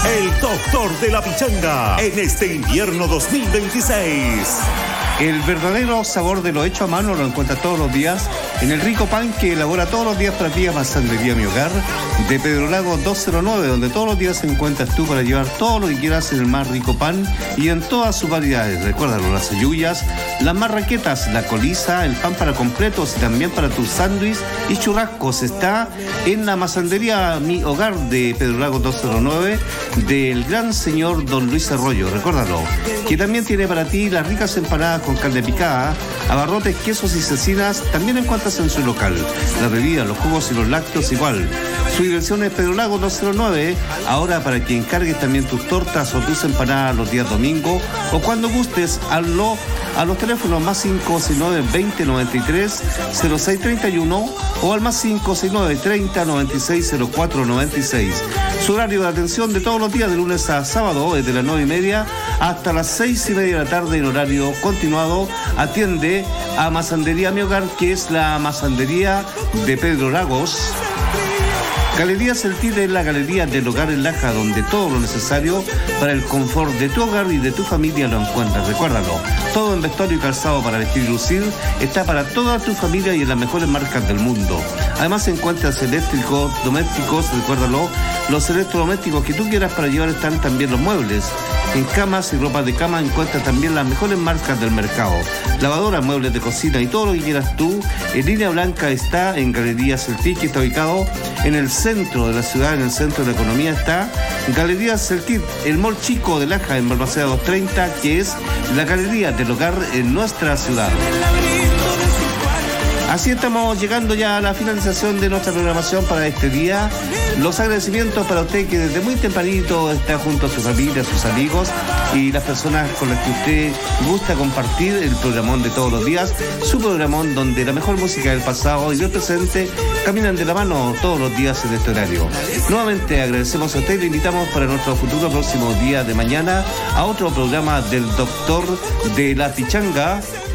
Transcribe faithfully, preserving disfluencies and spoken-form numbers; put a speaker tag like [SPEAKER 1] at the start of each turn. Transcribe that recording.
[SPEAKER 1] el doctor de la pichanga, en este invierno dos mil veintiséis.
[SPEAKER 2] El verdadero sabor de lo hecho a mano lo encuentra todos los días en el rico pan que elabora todos los días para ti Masandería Mi Hogar de Pedro Lago doscientos nueve, donde todos los días encuentras tú para llevar todo lo que quieras en el más rico pan y en todas sus variedades. Recuérdalo, las ayuyas, las marraquetas, la coliza, el pan para completos y también para tus sándwiches y churrascos. Está en la Masandería Mi Hogar de Pedro Lago doscientos nueve del gran señor Don Luis Arroyo. Recuérdalo, que también tiene para ti las ricas empanadas con carne picada, abarrotes, quesos y cecinas. También encuentras en su local la bebida, los jugos y los lácteos igual. Su dirección es Pedro Lago doscientos nueve. Ahora para que encargues también tus tortas o tus empanadas los días domingo o cuando gustes, hazlo a los teléfonos más cinco seis nueve, veinte, noventa y tres, cero seis treinta y uno o al más cinco seis nueve, treinta, noventa y seis, cero cuatro noventa y seis. Su horario de atención de todos los días de lunes a sábado es de las nueve y media hasta las seis y media de la tarde en horario continuado. Atiende a Masandería Mi Hogar, que es la masandería de Pedro Lagos. Galería Celtit es la galería del hogar en Laja, donde todo lo necesario para el confort de tu hogar y de tu familia lo encuentras. Recuérdalo, todo en vestuario y calzado para vestir y lucir está para toda tu familia y en las mejores marcas del mundo. Además encuentras eléctricos, domésticos, recuérdalo, los electrodomésticos que tú quieras para llevar. Están también los muebles. En camas y ropa de cama encuentras también las mejores marcas del mercado. Lavadoras, muebles de cocina y todo lo que quieras tú. En Línea Blanca está en Galería Celtit, que está ubicado en el centro de la ciudad, en el centro de la economía. Está Galería Celtit, el mall chico de Laja, en Balmaceda doscientos treinta, que es la galería del hogar en nuestra ciudad. Así estamos llegando ya a la finalización de nuestra programación para este día. Los agradecimientos para usted que desde muy tempranito está junto a su familia, a sus amigos y las personas con las que usted gusta compartir el programón de todos los días. Su programón donde la mejor música del pasado y del presente caminan de la mano todos los días en este horario. Nuevamente agradecemos a usted y le invitamos para nuestro futuro próximo día de mañana a otro programa del doctor de la pichanga